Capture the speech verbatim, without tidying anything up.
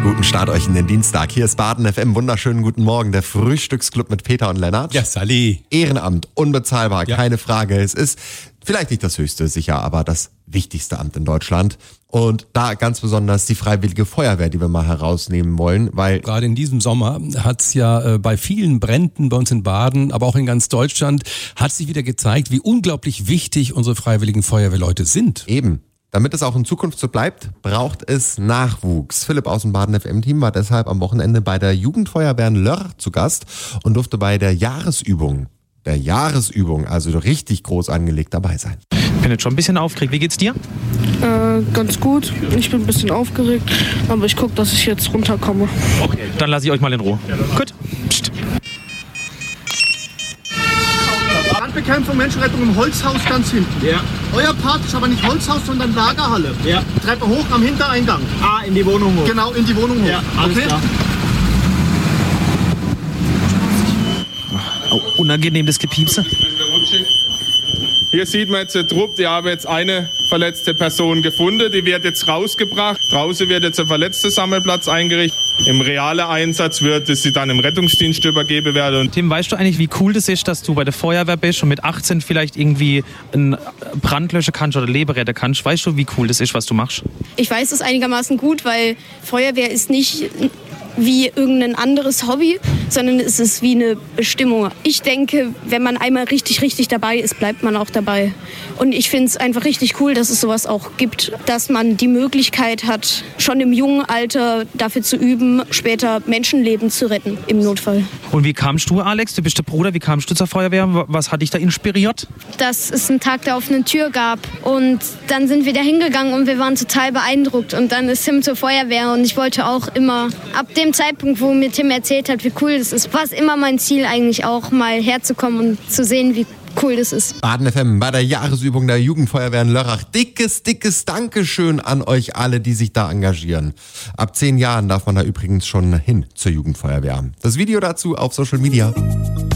Guten Start euch in den Dienstag. Hier ist Baden F M. Wunderschönen guten Morgen. Der Frühstücksclub mit Peter und Lennart. Ja, Sally. Ehrenamt, unbezahlbar, Ja. keine Frage. Es ist vielleicht nicht das höchste, sicher, aber das wichtigste Amt in Deutschland. Und da ganz besonders die Freiwillige Feuerwehr, die wir mal herausnehmen wollen, weil Gerade in diesem Sommer hat's ja äh, bei vielen Bränden bei uns in Baden, aber auch in ganz Deutschland, hat sich wieder gezeigt, wie unglaublich wichtig unsere Freiwilligen Feuerwehrleute sind. eben, damit es auch in Zukunft so bleibt, braucht es Nachwuchs. Philipp aus dem Baden F M-Team war deshalb am Wochenende bei der Jugendfeuerwehr in Lörrach zu Gast und durfte bei der Jahresübung, der Jahresübung, also richtig groß angelegt, dabei sein. Ich bin jetzt schon ein bisschen aufgeregt. Wie geht's dir? Äh, ganz gut. Ich bin ein bisschen aufgeregt, aber ich gucke, dass ich jetzt runterkomme. Okay. Dann lasse ich euch mal in Ruhe. Gut. Psst. Brandbekämpfung, Menschenrettung im Holzhaus ganz hinten. Ja. Euer Part ist aber nicht Holzhaus, sondern Lagerhalle. Ja. Treppe hoch am Hintereingang. Ah, in die Wohnung hoch. Genau, in die Wohnung hoch. Ja, alles okay? klar. Oh, unangenehm das Gepiepse. Hier sieht man jetzt den Trupp, die haben jetzt eine verletzte Person gefunden, die wird jetzt rausgebracht. Draußen wird jetzt ein Verletzte-Sammelplatz eingerichtet. Im realen Einsatz wird es sie dann im Rettungsdienst übergeben werden. Und Tim, weißt du eigentlich, wie cool das ist, dass du bei der Feuerwehr bist und mit achtzehn vielleicht irgendwie einen Brand löschen kannst oder Leben retten kannst? Weißt du, wie cool das ist, was du machst? Ich weiß es einigermaßen gut, weil Feuerwehr ist nicht wie irgendein anderes Hobby, sondern es ist wie eine Bestimmung. Ich denke, wenn man einmal richtig, richtig dabei ist, bleibt man auch dabei. Und ich finde es einfach richtig cool, dass es sowas auch gibt, dass man die Möglichkeit hat, schon im jungen Alter dafür zu üben, später Menschenleben zu retten im Notfall. Und wie kamst du, Alex? Du bist der Bruder. Wie kamst du zur Feuerwehr? Was hat dich da inspiriert? Dass es einen Tag der offenen Tür gab und dann sind wir da hingegangen und wir waren total beeindruckt und dann ist Tim zur Feuerwehr und ich wollte auch immer, ab dem Zeitpunkt, wo mir Tim erzählt hat, wie cool das ist, war es immer mein Ziel eigentlich auch mal herzukommen und zu sehen, wie cool das ist. Baden F M bei der Jahresübung der Jugendfeuerwehr in Lörrach. Dickes, dickes Dankeschön an euch alle, die sich da engagieren. Ab zehn Jahren darf man da übrigens schon hin zur Jugendfeuerwehr. Das Video dazu auf Social Media.